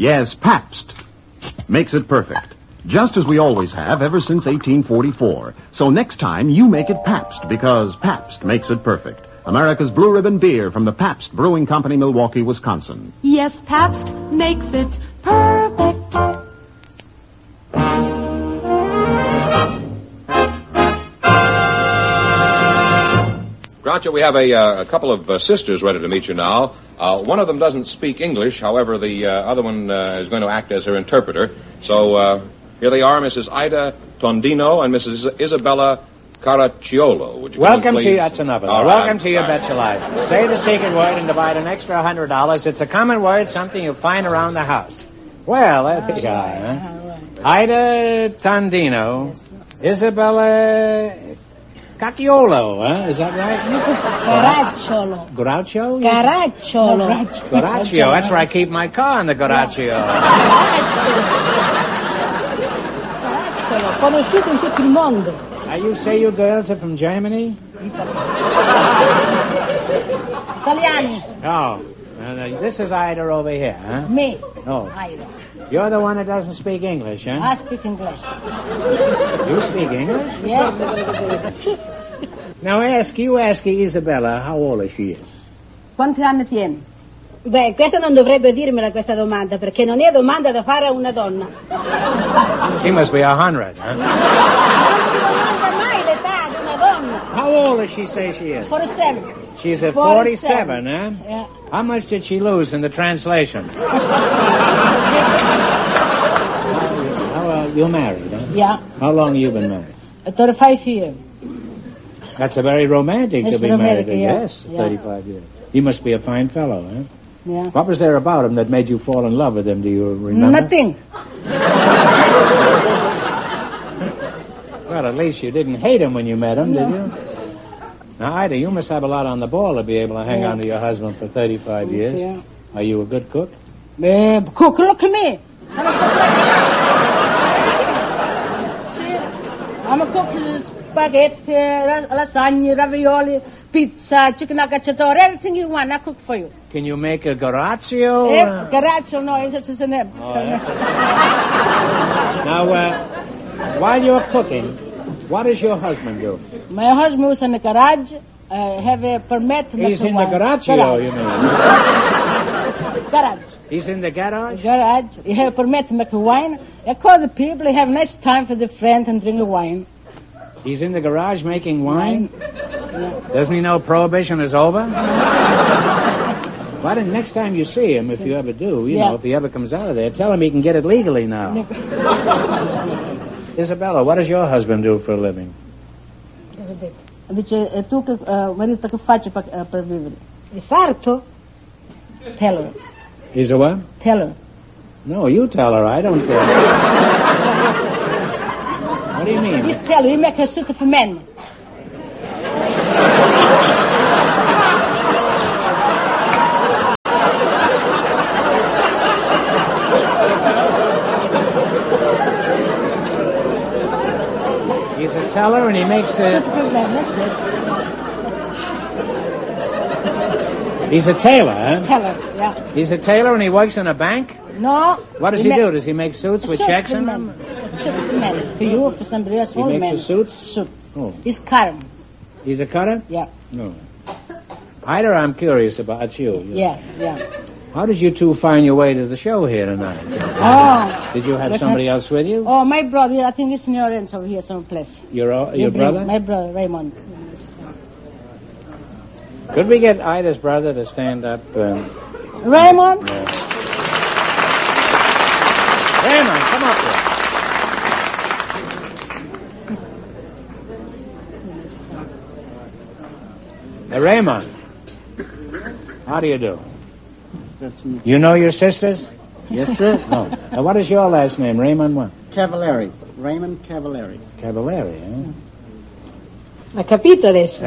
Yes, Pabst. Makes it perfect. Just as we always have ever since 1844. So next time, you make it Pabst, because Pabst makes it perfect. America's Blue Ribbon beer from the Pabst Brewing Company, Milwaukee, Wisconsin. Yes, Pabst makes it perfect. Groucho, we have a couple of sisters ready to meet you now. One of them doesn't speak English. However, the other one is going to act as her interpreter. So here they are, Mrs. Ida Tondino and Mrs. Isabella Caracciolo. Would you Welcome please? to you. That's enough of that. Welcome to your Bet Your Life. Say the secret word and divide an extra $100. It's a common word, something you'll find around the house. Well, there you are, huh? Ida Tondino, Isabella Cacciolo, huh? Is that right? Caracciolo. Groucho? Caracciolo. Garaccio. That's where I keep my car, in the Garaccio. Caracciolo. Conosciuto in tutto il mondo. You say you girls are from Germany? Italiani. Oh. This is Ida over here, huh? Me. Oh. Ida. You're the one that doesn't speak English, huh? I speak English. You speak English? Yes. Now ask Isabella how old she is. Quanti anni tieni? Beh, questa non dovrebbe dirmela questa domanda, perché non è domanda da fare a una donna. She must be 100, huh? Non si domanda mai l'età di una donna. How old does she say she is? 47. She's at 47, huh? Yeah. How much did she lose in the translation? You're married, huh? Yeah. How long have you been married? 35 years. That's a very romantic It's to be romantic, married. yeah. Yes, Yeah. 35 years. He must be a fine fellow, huh? Yeah. What was there about him that made you fall in love with him? Do you remember? Nothing. Well, at least you didn't hate him when you met him, did you? Now, Ida, you must have a lot on the ball to be able to hang on to your husband for 35 years. Yeah. Are you a good cook? Cook, look at me. I'm a cook spaghetti, lasagna, ravioli, pizza, chicken cacciatore, everything you want, I cook for you. Can you make a Garaccio? Caraccio, no, it's just a name. Now, while you're cooking, what does your husband do? My husband was in the garage, have a permit to make He's in the wine. Garaccio, you mean? Garage. He's in the garage? Garage. You have a permit to make wine. I call the people, they have a nice time for the friend and drink the wine. He's in the garage making wine? Yeah. Doesn't he know Prohibition is over? Why don't next time you see him, if you ever do, you know, if he ever comes out of there, tell him he can get it legally now. Isabella, what does your husband do for a living? Dice, tu che marito che faccio per vivere? È sarto? Tell her. He's a what? Tell her. No, you tell her. I don't care. What do you mean? Just tell her. You make her suit for men. He's a teller and he makes a... Suit for men, that's it. He's a tailor, huh? Tell her, yeah. He's a tailor and he works in a bank? No. What does he do? Does he make suits with checks in them? Suit for men. For you, for somebody else, He all makes men. the suits? Suit. Oh. He's Karen. He's a cutter? Yeah. No. Ida, I'm curious about you. Yeah, yeah. How did you two find your way to the show here tonight? Oh. Did you have somebody else with you? Oh, my brother, I think it's in your ends over here someplace. Your brother? My brother, Raymond. Could we get Ida's brother to stand up? Raymond? Yeah. Raymond, come up here. Hey, Raymond. How do you do? That's me. You know your sisters? Yes, sir. No. Now, what is your last name? Raymond what? Cavallari. Raymond Cavallari. Cavallari, eh? Ha capito adesso?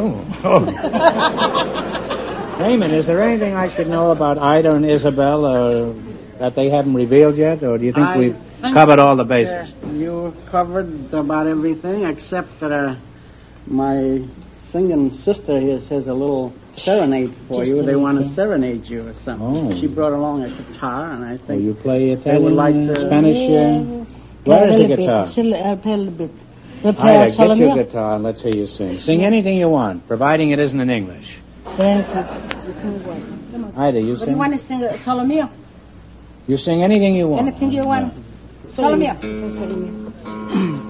Raymond, is there anything I should know about Ida and Isabel that they haven't revealed yet? Or do you think we've covered all the bases? You covered about everything except that my singing sister here has a little serenade for you. They want to Just serenade you or something. Oh. She brought along a guitar, and I Oh, think you play they would Italian, like to... Spanish? Yes. Where is Play the a little guitar? bit. She'll play a little bit. We'll play Ida, a get your Solomeo. guitar and let's hear you sing. Sing anything you want, providing it isn't in English. Yes. Ida, you What do you sing? want to sing? Solomeo? You sing anything you want. Anything you want? Solomeo.